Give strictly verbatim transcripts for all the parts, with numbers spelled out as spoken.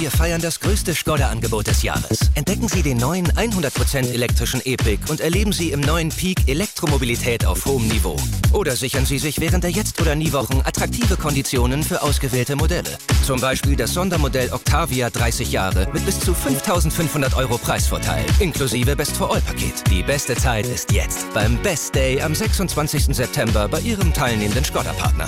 Wir feiern das größte Skoda-Angebot des Jahres. Entdecken Sie den neuen hundert Prozent elektrischen E-Pick und erleben Sie im neuen Peak Elektromobilität auf hohem Niveau. Oder sichern Sie sich während der Jetzt- oder Nie-Wochen attraktive Konditionen für ausgewählte Modelle. Zum Beispiel das Sondermodell Octavia dreißig Jahre mit bis zu fünftausendfünfhundert Euro Preisvorteil, inklusive Best-for-All-Paket. Die beste Zeit ist jetzt beim Best Day am sechsundzwanzigsten September bei Ihrem teilnehmenden Skoda-Partner.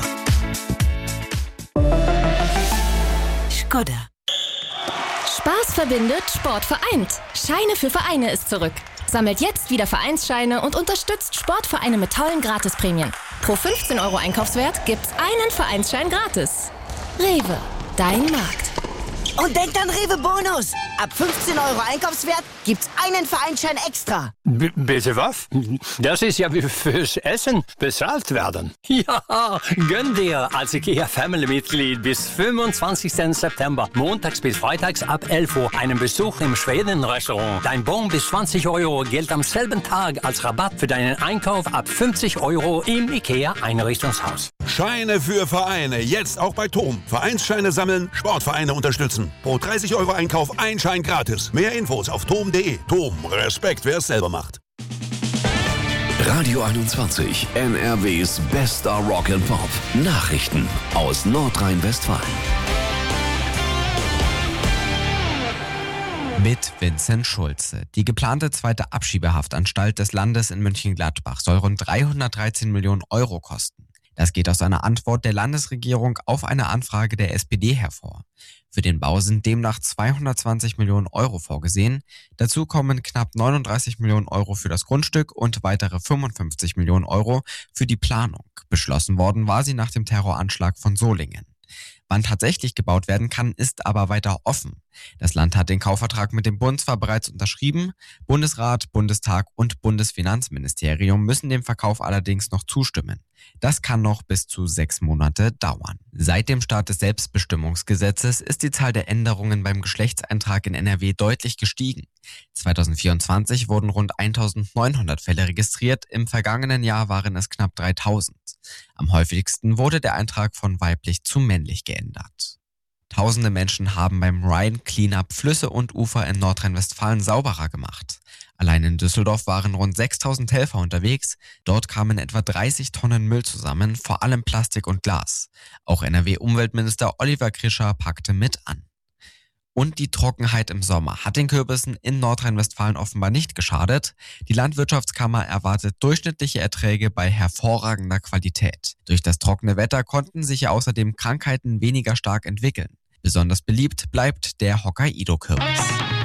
Skoda. Spaß verbindet, Sport vereint. Scheine für Vereine ist zurück. Sammelt jetzt wieder Vereinsscheine und unterstützt Sportvereine mit tollen Gratisprämien. Pro fünfzehn Euro Einkaufswert gibt's einen Vereinsschein gratis. Rewe, dein Markt. Und denkt an Rewe Bonus. Ab fünfzehn Euro Einkaufswert gibt's einen Vereinsschein extra. B- bitte was? Das ist ja wie fürs Essen bezahlt werden. Ja, gönn dir als IKEA-Family-Mitglied bis fünfundzwanzigsten September, montags bis freitags ab elf Uhr, einen Besuch im Schweden-Restaurant. Dein Bon bis zwanzig Euro gilt am selben Tag als Rabatt für deinen Einkauf ab fünfzig Euro im IKEA-Einrichtungshaus. Scheine für Vereine, jetzt auch bei Tom. Vereinsscheine sammeln, Sportvereine unterstützen. Pro dreißig Euro Einkauf ein Schein gratis. Mehr Infos auf tom punkt de. Tom, Respekt, wer es selber macht. Radio einundzwanzig, N R Ws bester Rock and Pop. Nachrichten aus Nordrhein-Westfalen. Mit Vincent Schulze. Die geplante zweite Abschiebehaftanstalt des Landes in Mönchengladbach soll rund dreihundertdreizehn Millionen Euro kosten. Das geht aus einer Antwort der Landesregierung auf eine Anfrage der S P D hervor. Für den Bau sind demnach zweihundertzwanzig Millionen Euro vorgesehen. Dazu kommen knapp neununddreißig Millionen Euro für das Grundstück und weitere fünfundfünfzig Millionen Euro für die Planung. Beschlossen worden war sie nach dem Terroranschlag von Solingen. Wann tatsächlich gebaut werden kann, ist aber weiter offen. Das Land hat den Kaufvertrag mit dem Bund zwar bereits unterschrieben, Bundesrat, Bundestag und Bundesfinanzministerium müssen dem Verkauf allerdings noch zustimmen. Das kann noch bis zu sechs Monate dauern. Seit dem Start des Selbstbestimmungsgesetzes ist die Zahl der Änderungen beim Geschlechtseintrag in N R W deutlich gestiegen. zweitausendvierundzwanzig wurden rund eintausendneunhundert Fälle registriert, im vergangenen Jahr waren es knapp dreitausend. Am häufigsten wurde der Eintrag von weiblich zu männlich geändert. Tausende Menschen haben beim Rhine Cleanup Flüsse und Ufer in Nordrhein-Westfalen sauberer gemacht. Allein in Düsseldorf waren rund sechstausend Helfer unterwegs. Dort kamen etwa dreißig Tonnen Müll zusammen, vor allem Plastik und Glas. Auch N R W-Umweltminister Oliver Krischer packte mit an. Und die Trockenheit im Sommer hat den Kürbissen in Nordrhein-Westfalen offenbar nicht geschadet. Die Landwirtschaftskammer erwartet durchschnittliche Erträge bei hervorragender Qualität. Durch das trockene Wetter konnten sich ja außerdem Krankheiten weniger stark entwickeln. Besonders beliebt bleibt der Hokkaido-Kürbis.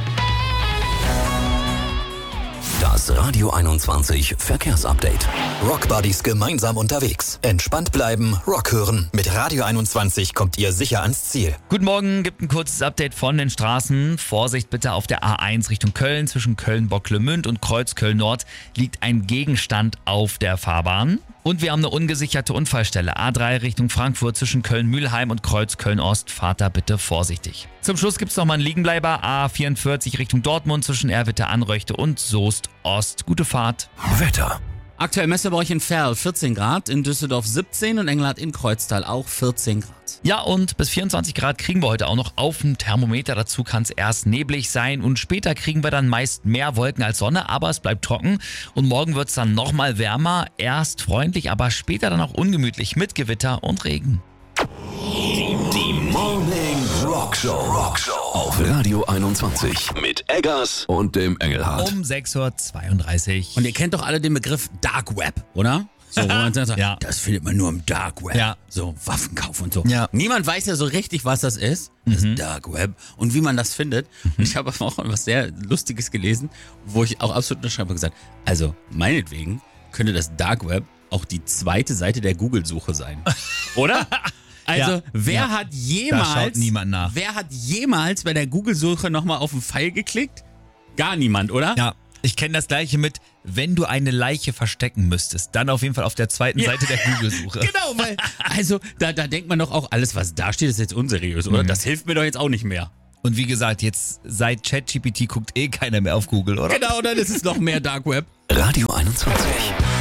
Das Radio einundzwanzig Verkehrsupdate. Rockbuddies gemeinsam unterwegs. Entspannt bleiben, Rock hören. Mit Radio einundzwanzig kommt ihr sicher ans Ziel. Guten Morgen, gibt ein kurzes Update von den Straßen. Vorsicht bitte auf der A eins Richtung Köln. Zwischen Köln-Bocklemünd und Kreuz-Köln-Nord liegt ein Gegenstand auf der Fahrbahn. Und wir haben eine ungesicherte Unfallstelle. A drei Richtung Frankfurt zwischen Köln-Mühlheim und Kreuz-Köln-Ost. Fahrt da bitte vorsichtig. Zum Schluss gibt es nochmal einen Liegenbleiber. A vierundvierzig Richtung Dortmund zwischen Erwitte-Anreuchte und Soest-Ost. Gute Fahrt. Wetter. Aktuell messen wir bei euch in Ferl vierzehn Grad, in Düsseldorf siebzehn und Engelhardt in Kreuztal auch vierzehn Grad. Ja, und bis vierundzwanzig Grad kriegen wir heute auch noch auf dem Thermometer. Dazu kann es erst neblig sein und später kriegen wir dann meist mehr Wolken als Sonne, aber es bleibt trocken. Und morgen wird es dann nochmal wärmer, erst freundlich, aber später dann auch ungemütlich mit Gewitter und Regen. Die, die Morning Rock Show. Rock Show auf Radio einundzwanzig mit Eggers und dem Engelhardt. Um sechs Uhr zweiunddreißig. Und ihr kennt doch alle den Begriff Dark Web, oder? So, wo man sagt, ja. Das findet man nur im Dark Web. Ja. So, Waffenkauf und so. Ja. Niemand weiß ja so richtig, was das ist, das Mhm. Dark Web, und wie man das findet. Mhm. Und ich habe auch was sehr Lustiges gelesen, wo ich auch absolut unterschreibe und gesagt, also meinetwegen könnte das Dark Web auch die zweite Seite der Google-Suche sein. Oder? Also, Ja. wer Ja. hat Da jemals, schaut niemand nach. wer hat jemals bei der Google-Suche nochmal auf den Pfeil geklickt? Gar niemand, oder? Ja, ich kenne das Gleiche mit, wenn du eine Leiche verstecken müsstest, dann auf jeden Fall auf der zweiten Ja. Seite der Google-Suche. Genau, weil, also, da, da denkt man doch auch, alles, was da steht, ist jetzt unseriös, oder? Mhm. Das hilft mir doch jetzt auch nicht mehr. Und wie gesagt, jetzt seit ChatGPT guckt eh keiner mehr auf Google, oder? Genau, dann ist es noch mehr Dark Web. Radio einundzwanzig.